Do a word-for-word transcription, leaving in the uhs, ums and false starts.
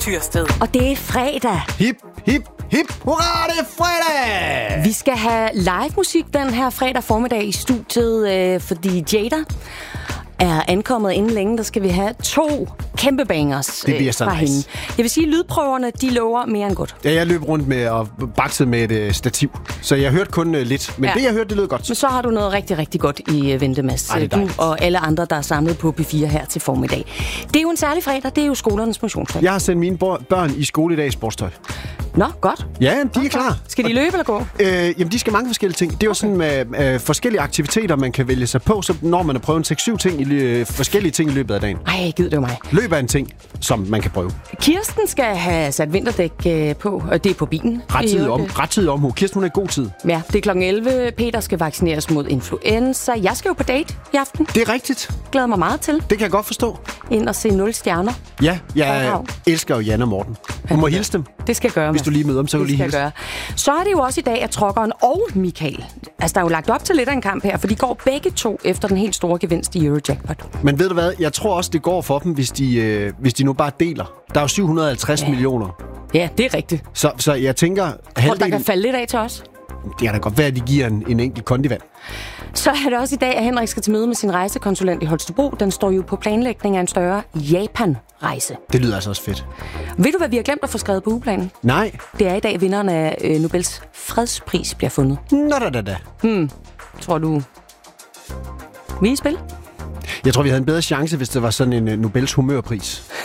Tyrsted. Og det er fredag. Hip, hip, hip, hurra, det er fredag! Vi skal have live musik den her fredag formiddag i studiet, øh, fordi Jada er ankommet inden længe. Der skal vi have to kæmpe bangers det bliver øh, så fra nice. hende. Jeg vil sige, at lydprøverne, de lover mere end godt. Ja, jeg løb rundt med og baksede med et øh, stativ, så jeg hørte kun øh, lidt. Men Ja. det, jeg hørte, det lød godt. Men så har du noget rigtig, rigtig godt i øh, vente, Mads. Ej, det er Du dejligt. og alle andre, der er samlet på P fire her til formiddag. Det er jo en særlig fredag. Det er jo skolernes motionsdag. Jeg har sendt mine bo- børn i skole i dag i sportstøj. Nå, godt. Ja, de er klar. Skal de løbe eller gå? Øh, jamen, de skal mange forskellige ting. Det er jo sådan med øh, forskellige aktiviteter, man kan vælge sig på, så når man har prøvet en seks syv ting i øh, forskellige ting i løbet af dagen. Ej, gid det var mig. Løb er en ting, som man kan prøve. Kirsten skal have sat vinterdæk øh, på, og det er på bilen. Rettidig om, Øh, rettidig omhu. Kirsten, hun er i god tid. Ja, det er klokken elleve. Peter skal vaccineres mod influenza. Jeg skal jo på date i aften. Det er rigtigt. Glæder mig meget til. Det kan jeg godt forstå. Ind og se nul stjerner. Ja, jeg Forhav. elsker jo Jan og Morten. Du må hilse dem. Det skal jeg gøre, Hvis du Mads. lige møder dem, så kan du Det lige skal jeg hilse. gøre. Så er det jo også i dag, at Trokkeren og Michael, altså der er jo lagt op til lidt af en kamp her, for de går begge to efter den helt store gevinst i Eurojackpot. Men ved du hvad? Jeg tror også, det går for dem, hvis de, øh, hvis de nu bare deler. Der er jo syv hundrede og halvtreds Ja. millioner. Ja, det er rigtigt. Så, så jeg tænker, Og der halvdelen... kan falde lidt af til os. Det kan da godt være, at de giver en, en enkelt kondivand. Så er det også i dag, at Henrik skal til møde med sin rejsekonsulent i Holstebro. Den står jo på planlægning af en større Japan-rejse. Det lyder altså også fedt. Ved du, hvad vi har glemt at få skrevet på ugeplanen? Nej. Det er i dag, vinderen af øh, Nobels fredspris bliver fundet. Nå da da da. Tror du, vi er i spil? Jeg tror, vi havde en bedre chance, hvis det var sådan en uh, Nobels humørpris.